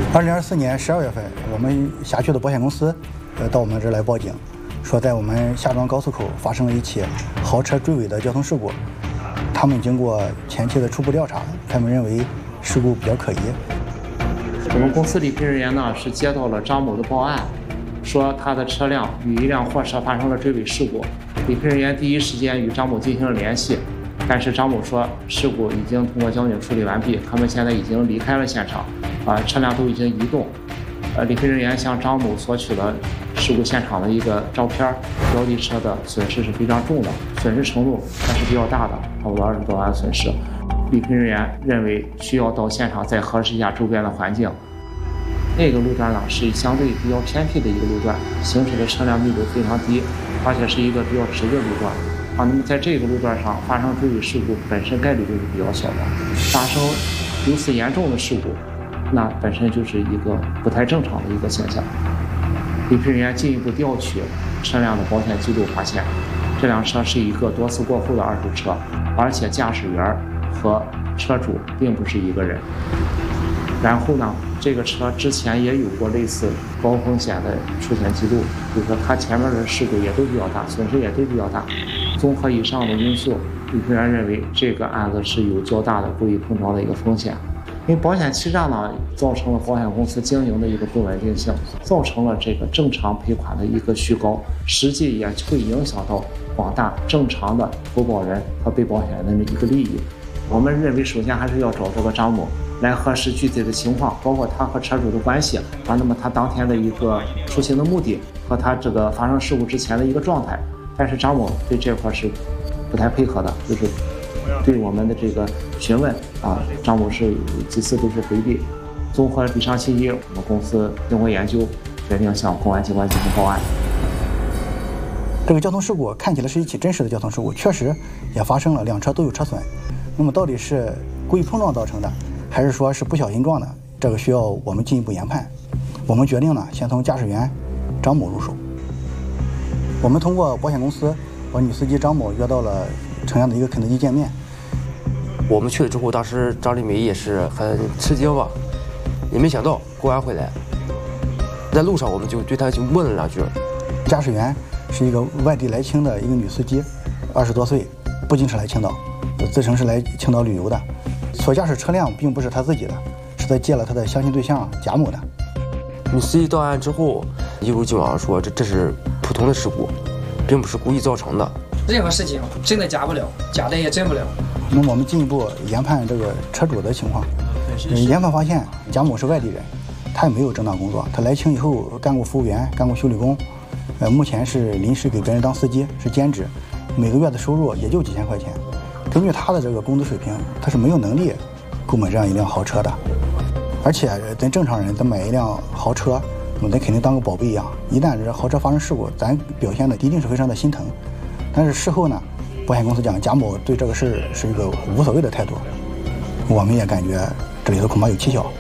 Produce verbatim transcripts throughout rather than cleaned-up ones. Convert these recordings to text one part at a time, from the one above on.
二零二四年十二月份，我们辖区的保险公司，呃，到我们这儿来报警，说在我们夏庄高速口发生了一起豪车追尾的交通事故。他们经过前期的初步调查，他们认为事故比较可疑。 我们公司理赔人员呢是接到了张某的报案，说他的车辆与一辆货车发生了追尾事故。理赔人员第一时间与张某进行了联系，但是张某说事故已经通过交警处理完毕，他们现在已经离开了现场，啊，车辆都已经移动。呃，理赔人员向张某索取了事故现场的一个照片，标的车的损失是非常重的，损失程度还是比较大的，差不多二十多万损失。理赔人员认为需要到现场再核实一下周边的环境。那个路段呢是相对比较偏僻的一个路段，行驶的车辆密度非常低，而且是一个比较直的路段。啊，那么在这个路段上发生追尾事故，本身概率就是比较小的。发生如此严重的事故，那本身就是一个不太正常的一个现象。理赔人员进一步调取车辆的保险记录，发现这辆车是一个多次过户的二手车，而且驾驶员和车主并不是一个人。然后呢，这个车之前也有过类似高风险的出险记录，就是说它前面的事故也都比较大，损失也都比较大。综合以上的因素，理赔员认为这个案子是有较大的故意碰撞的一个风险。因为保险欺诈呢，造成了保险公司经营的一个不稳定性，造成了这个正常赔款的一个虚高，实际也会影响到广大正常的投保人和被保险人的一个利益。我们认为，首先还是要找这个张某来核实具体的情况，包括他和车主的关系啊，那么他当天的一个出行的目的和他这个发生事故之前的一个状态。但是张某对这块是不太配合的，就是对我们的这个询问啊，张某是几次都是回避。综合以上信息，我们公司经过研究，决定向公安机关进行报案。 这个交通事故看起来是一起真实的交通事故，确实也发生了，两车都有车损。那么到底是故意碰撞造成的，还是说是不小心撞的？这个需要我们进一步研判。我们决定呢，先从驾驶员张某入手。我们通过保险公司把女司机张某约到了城阳的一个肯德基见面。 我们去了之后，当时张丽梅也是很吃惊吧，也没想到公安会来。在路上我们就对她就问了两句。 驾驶员是一个外地来青的一个女司机，二十多岁，不仅是来青岛，自称是来青岛旅游的。所驾驶车辆并不是她自己的，是在借了她的相亲对象贾某的。 女司机到案之后，一如既往说这这是普通的事故，并不是故意造成的。 任何事情真的假不了，假的也真不了。 那么我们进一步研判这个车主的情况。研判发现，贾某是外地人，他也没有正当工作。他来青以后干过服务员，干过修理工，呃，目前是临时给别人当司机，是兼职，每个月的收入也就几千块钱。根据他的这个工资水平，他是没有能力购买这样一辆豪车的。而且咱正常人，咱买一辆豪车，咱肯定当个宝贝一样。一旦这豪车发生事故，咱表现的一定是非常的心疼。但是事后呢，保险公司讲贾某对这个事是一个无所谓的态度，我们也感觉这里头恐怕有蹊跷。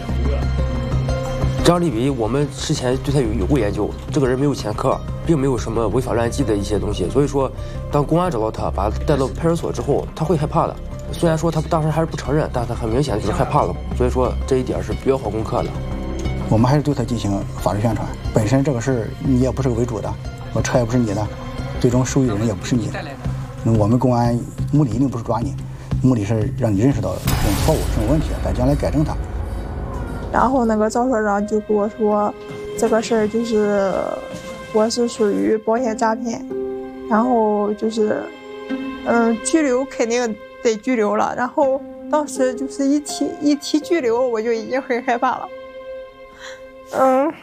张丽梅，我们之前对他有有过研究，这个人没有前科，并没有什么违法乱纪的一些东西，所以说，当公安找到他，把他带到派出所之后，他会害怕的。虽然说他当时还是不承认，但他很明显就是害怕了，所以说这一点是比较好攻克的。 我们还是对他进行法律宣传。本身这个事儿你也不是个为主的，我车也不是你的，最终受益人也不是你。那我们公安目的一定不是抓你，目的是让你认识到这种错误、这种问题，咱将来改正它。 然后那个赵所长就跟我说，这个事儿就是我是属于保险诈骗，然后就是嗯拘留肯定得拘留了。然后当时就是一提一提拘留，我就已经很害怕了。嗯，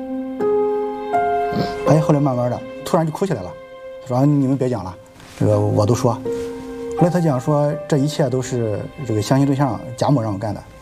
哎，后来慢慢的突然就哭起来了，说你们别讲了，这个我都说。后来他讲说这一切都是这个相亲对象贾某让我干的。